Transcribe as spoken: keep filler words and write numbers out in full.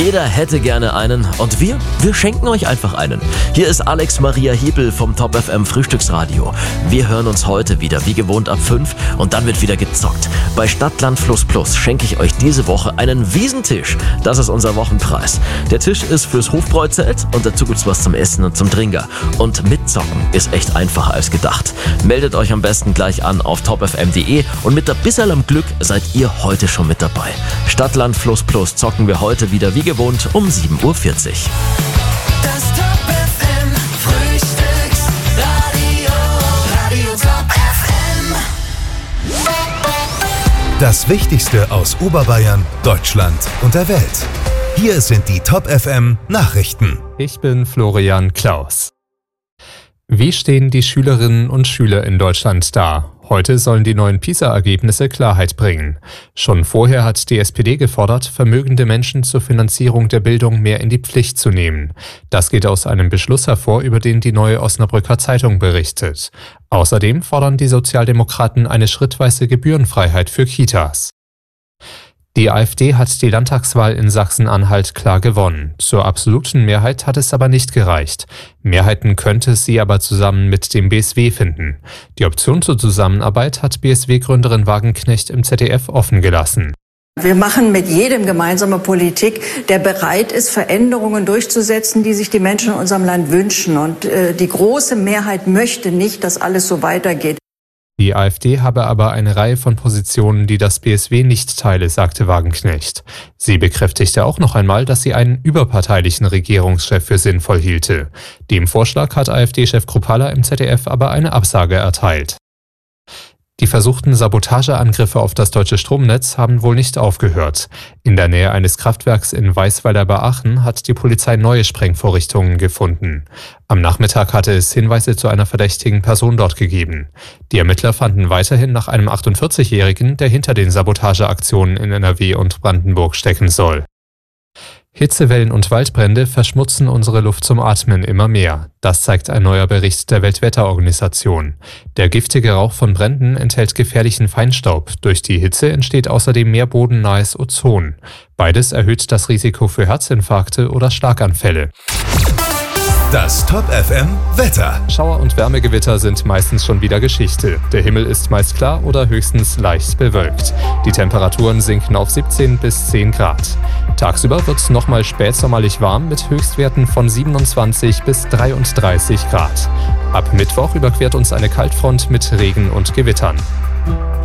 Jeder hätte gerne einen und wir, wir schenken euch einfach einen. Hier ist Alex Maria Hebel vom Top F M Frühstücksradio. Wir hören uns heute wieder wie gewohnt ab fünf und dann wird wieder gezockt. Bei Stadtland Fluss Plus schenke ich euch diese Woche einen Wiesentisch. Das ist unser Wochenpreis. Der Tisch ist fürs Hofbräuzelt und dazu gibt's was zum Essen und zum Trinker. Und mitzocken ist echt einfacher als gedacht. Meldet euch am besten gleich an auf top f m punkt d e und mit ein bisschen Glück seid ihr heute schon mit dabei. Stadtland Fluss Plus zocken wir heute wieder wie gewohnt um sieben Uhr vierzig. Das Top F M Frühstücksradio, Radio Top F M. Das Wichtigste aus Oberbayern, Deutschland und der Welt. Hier sind die Top F M Nachrichten. Ich bin Florian Klaus. Wie stehen die Schülerinnen und Schüler in Deutschland da? Heute sollen die neuen PISA-Ergebnisse Klarheit bringen. Schon vorher hat die S P D gefordert, vermögende Menschen zur Finanzierung der Bildung mehr in die Pflicht zu nehmen. Das geht aus einem Beschluss hervor, über den die Neue Osnabrücker Zeitung berichtet. Außerdem fordern die Sozialdemokraten eine schrittweise Gebührenfreiheit für Kitas. Die AfD hat die Landtagswahl in Sachsen-Anhalt klar gewonnen. Zur absoluten Mehrheit hat es aber nicht gereicht. Mehrheiten könnte sie aber zusammen mit dem B S W finden. Die Option zur Zusammenarbeit hat B S W-Gründerin Wagenknecht im Z D F offen gelassen. Wir machen mit jedem gemeinsame Politik, der bereit ist, Veränderungen durchzusetzen, die sich die Menschen in unserem Land wünschen. Und äh, die große Mehrheit möchte nicht, dass alles so weitergeht. Die AfD habe aber eine Reihe von Positionen, die das B S W nicht teile, sagte Wagenknecht. Sie bekräftigte auch noch einmal, dass sie einen überparteilichen Regierungschef für sinnvoll hielte. Dem Vorschlag hat AfD-Chef Kruppalla im Z D F aber eine Absage erteilt. Die versuchten Sabotageangriffe auf das deutsche Stromnetz haben wohl nicht aufgehört. In der Nähe eines Kraftwerks in Weißweiler bei Aachen hat die Polizei neue Sprengvorrichtungen gefunden. Am Nachmittag hatte es Hinweise zu einer verdächtigen Person dort gegeben. Die Ermittler fanden weiterhin nach einem achtundvierzigjährigen, der hinter den Sabotageaktionen in N R W und Brandenburg stecken soll. Hitzewellen und Waldbrände verschmutzen unsere Luft zum Atmen immer mehr. Das zeigt ein neuer Bericht der Weltwetterorganisation. Der giftige Rauch von Bränden enthält gefährlichen Feinstaub. Durch die Hitze entsteht außerdem mehr bodennahes Ozon. Beides erhöht das Risiko für Herzinfarkte oder Schlaganfälle. Das Top F M Wetter. Schauer und Wärmegewitter sind meistens schon wieder Geschichte. Der Himmel ist meist klar oder höchstens leicht bewölkt. Die Temperaturen sinken auf siebzehn bis zehn Grad. Tagsüber wird es nochmal spätsommerlich warm mit Höchstwerten von siebenundzwanzig bis dreiunddreißig Grad. Ab Mittwoch überquert uns eine Kaltfront mit Regen und Gewittern.